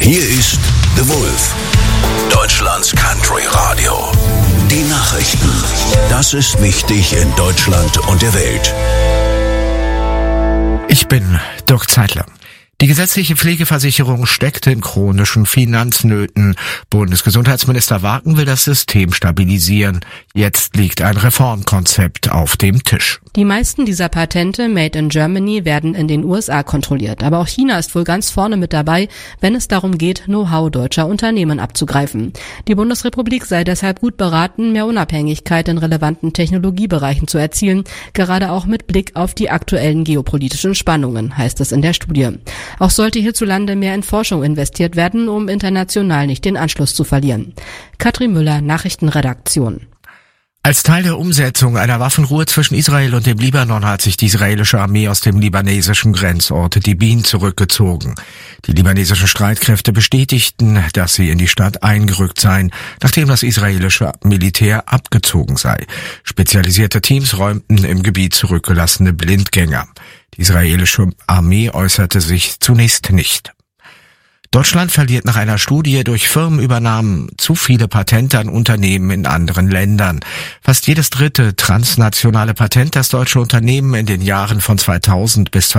Hier ist The Wolf, Deutschlands Country Radio. Die Nachrichten. Das ist wichtig in Deutschland und der Welt. Ich bin Dirk Zeitler. Die gesetzliche Pflegeversicherung steckt in chronischen Finanznöten. Bundesgesundheitsminister Wagen will das System stabilisieren. Jetzt liegt ein Reformkonzept auf dem Tisch. Die meisten dieser Patente Made in Germany werden in den USA kontrolliert. Aber auch China ist wohl ganz vorne mit dabei, wenn es darum geht, Know-how deutscher Unternehmen abzugreifen. Die Bundesrepublik sei deshalb gut beraten, mehr Unabhängigkeit in relevanten Technologiebereichen zu erzielen, gerade auch mit Blick auf die aktuellen geopolitischen Spannungen, heißt es in der Studie. Auch sollte hierzulande mehr in Forschung investiert werden, um international nicht den Anschluss zu verlieren. Katrin Müller, Nachrichtenredaktion. Als Teil der Umsetzung einer Waffenruhe zwischen Israel und dem Libanon hat sich die israelische Armee aus dem libanesischen Grenzort Dibin zurückgezogen. Die libanesischen Streitkräfte bestätigten, dass sie in die Stadt eingerückt seien, nachdem das israelische Militär abgezogen sei. Spezialisierte Teams räumten im Gebiet zurückgelassene Blindgänger. Die israelische Armee äußerte sich zunächst nicht. Deutschland verliert nach einer Studie durch Firmenübernahmen zu viele Patente an Unternehmen in anderen Ländern. Fast jedes dritte transnationale Patent, das deutsche Unternehmen in den Jahren von 2000 bis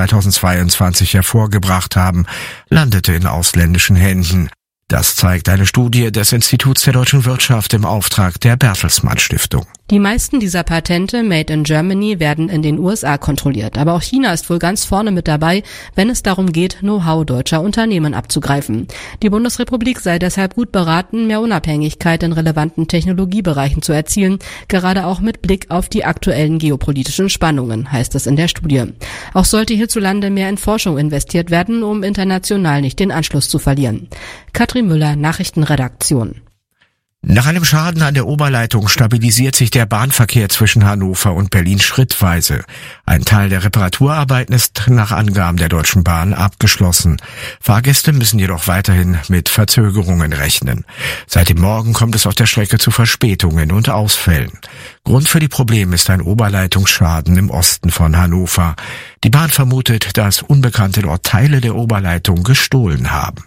2022 hervorgebracht haben, landete in ausländischen Händen. Das zeigt eine Studie des Instituts der deutschen Wirtschaft im Auftrag der Bertelsmann Stiftung. Die meisten dieser Patente Made in Germany werden in den USA kontrolliert. Aber auch China ist wohl ganz vorne mit dabei, wenn es darum geht, Know-how deutscher Unternehmen abzugreifen. Die Bundesrepublik sei deshalb gut beraten, mehr Unabhängigkeit in relevanten Technologiebereichen zu erzielen, gerade auch mit Blick auf die aktuellen geopolitischen Spannungen, heißt es in der Studie. Auch sollte hierzulande mehr in Forschung investiert werden, um international nicht den Anschluss zu verlieren. Katrin Müller, Nachrichtenredaktion. Nach einem Schaden an der Oberleitung stabilisiert sich der Bahnverkehr zwischen Hannover und Berlin schrittweise. Ein Teil der Reparaturarbeiten ist nach Angaben der Deutschen Bahn abgeschlossen. Fahrgäste müssen jedoch weiterhin mit Verzögerungen rechnen. Seit dem Morgen kommt es auf der Strecke zu Verspätungen und Ausfällen. Grund für die Probleme ist ein Oberleitungsschaden im Osten von Hannover. Die Bahn vermutet, dass Unbekannte dort Teile der Oberleitung gestohlen haben.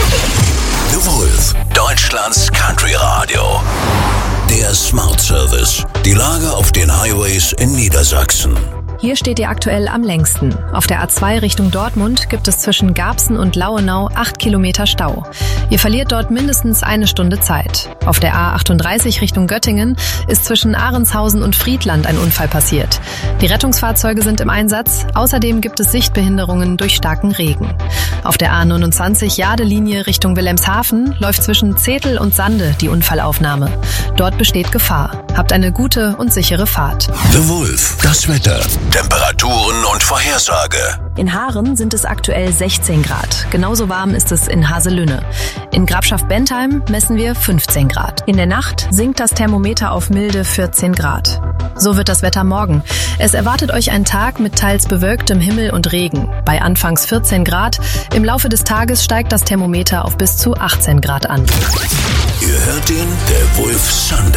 The Wolf, Deutschlands Country Radio. Der Smart Service. Die Lage auf den Highways in Niedersachsen. Hier steht ihr aktuell am längsten. Auf der A2 Richtung Dortmund gibt es zwischen Garbsen und Lauenau 8 Kilometer Stau. Ihr verliert dort mindestens eine Stunde Zeit. Auf der A38 Richtung Göttingen ist zwischen Ahrenshausen und Friedland ein Unfall passiert. Die Rettungsfahrzeuge sind im Einsatz. Außerdem gibt es Sichtbehinderungen durch starken Regen. Auf der A29 Jade-Linie Richtung Wilhelmshaven läuft zwischen Zetel und Sande die Unfallaufnahme. Dort besteht Gefahr. Habt eine gute und sichere Fahrt. The Wolf, das Wetter, Temperaturen und Vorhersage. In Haaren sind es aktuell 16 Grad. Genauso warm ist es in Haselünne. In Grafschaft-Bentheim messen wir 15 Grad. In der Nacht sinkt das Thermometer auf milde 14 Grad. So wird das Wetter morgen. Es erwartet euch ein Tag mit teils bewölktem Himmel und Regen. Bei anfangs 14 Grad. Im Laufe des Tages steigt das Thermometer auf bis zu 18 Grad an. Ihr hört ihn, der Wolf Sunday.